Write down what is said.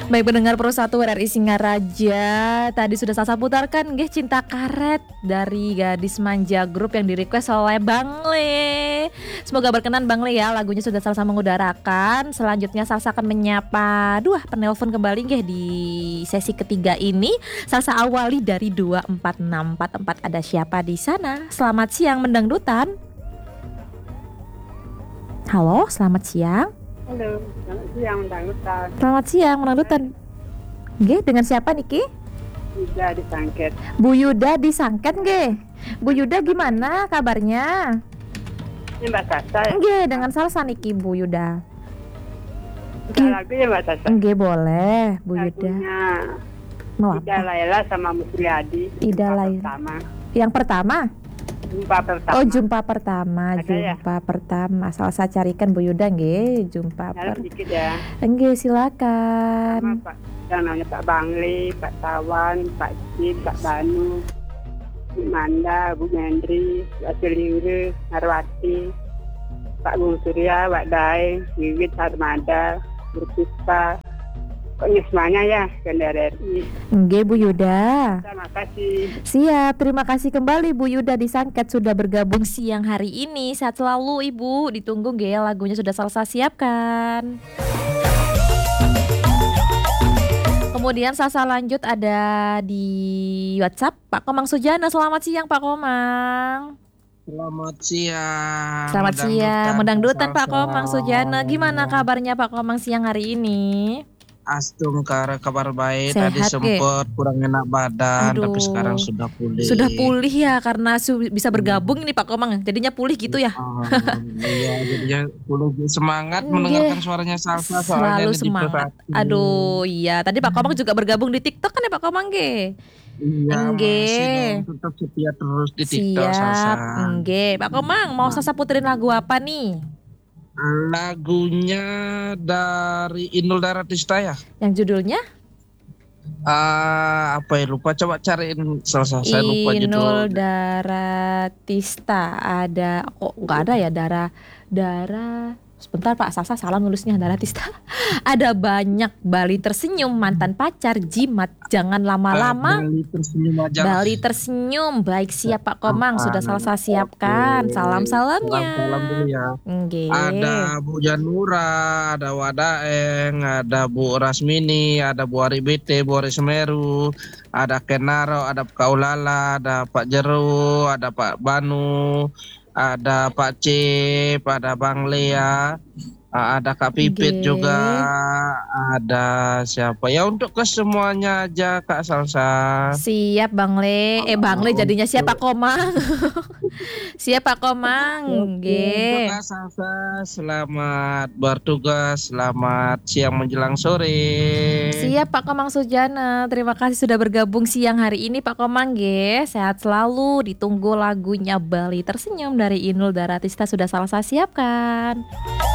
Baik pendengar Pro 1 RRI Singaraja, tadi sudah saya putarkan nggih Cinta Karet dari Gadis Manja Group yang di-request oleh Bang Le. Semoga berkenan Bang Le ya, lagunya sudah Salsa mengudarakan. Selanjutnya Salsa akan menyapa dua penelpon kembali nggih di sesi ketiga ini. Salsa awali dari 24644. Ada siapa di sana? Selamat siang mendangdutan. Halo, selamat siang. Halo, selamat siang Dangdutan. Selamat siang Dangdutan. Nggih, dengan siapa niki? Yuda di Sangket. Bu Yuda di Sangket nggih. Bu Yuda gimana kabarnya? Ini Mbak Sasa ya? Nggih, dengan Salsa niki Bu Yuda. Ada lagu ya Mbak Sasa? Nggih, boleh Bu Yuda. Lagunya Mau Ida apa? Laila sama Musriyadi. Ida Jumpa Laila. Pertama. Yang pertama? Jumpa pertama. Oh, jumpa pertama, Ada ya? jumpa pertama. Salsa carikan Bu Yuda nggih, jumpa Dalam dikit ya. Nggih, Sama silakan. Pak, yang namanya Pak Bangli, Pak Tawan, Pak Cip, Pak Banu, Bu Manda, Bu Mendri, Pak Celiure, Narwati, Pak Gung Surya, Pak Daeng, Wiwit Armada, Bu Puspa. Pokoknya semuanya ya, Kendara RI. Nggih, Bu Yuda. Terima kasih. Siap, terima kasih kembali Bu Yuda di Sangket sudah bergabung siang hari ini. Sehat selalu Ibu, ditunggu nggih ya, lagunya sudah Salsa siapkan. Kemudian Salsa lanjut ada di WhatsApp Pak Komang Sujana. Selamat siang Pak Komang. Selamat siang. Selamat siang, mendangdutan Pak Salsa. Komang Sujana. Gimana kabarnya Pak Komang siang hari ini? Astung kabar baik. Sehat, Tadi sempat kurang enak badan, Aduh. tapi sekarang sudah pulih. Sudah pulih ya karena bisa bergabung ini Pak Komang. Jadinya pulih gitu ya. Iya, jadinya pulih semangat Nggih. mendengarkan suaranya Salsa. Soalnya Selalu ini di semangat. Pro 1. Aduh, iya. Tadi Pak Komang juga bergabung di TikTok kan ya Pak Komang nggih? Iya, Nggih. masih dong, tetap setia terus di TikTok Salsa. Siap. Nggih. Pak Komang mau Salsa puterin lagu apa nih? Lagunya dari Inul Daratista ya. Yang judulnya Apa ya, lupa, coba cariin Salsa. Saya lupa Inul judul. Daratista. Ada kok nggak ada ya Dara. Sebentar Pak, Salsa salah nulisnya Daratista. Ada banyak Bali tersenyum, mantan pacar, jimat, jangan lama-lama. Bali tersenyum aja. Bali tersenyum. Baik, siap Pak Komang, sudah Salsa siapkan. Oke. Salam-salamnya. Salam dulu ya. Nggih. Ada Bu Janura, ada Wadaeng, ada Bu Rasmini, ada Bu Ari BT, Bu Ari Semeru, ada Kenaro, ada Kaulala, ada Pak Jeru, ada Pak Banu, ada Pak Cip, ada Bang Lea, ada Kak Pipit Nggih. juga, ada siapa ya, untuk kesemuanya aja Kak Salsa. Siap Bang Le. Bang Le jadinya siap Pak Komang. Siap Pak Komang. Untuk Nggih. Kak Salsa, selamat bertugas, selamat siang menjelang sore. Siap Pak Komang Sujana. Terima kasih sudah bergabung siang hari ini Pak Komang nggih. Sehat selalu. Ditunggu lagunya Bali Tersenyum dari Inul Daratista sudah Salsa siapkan.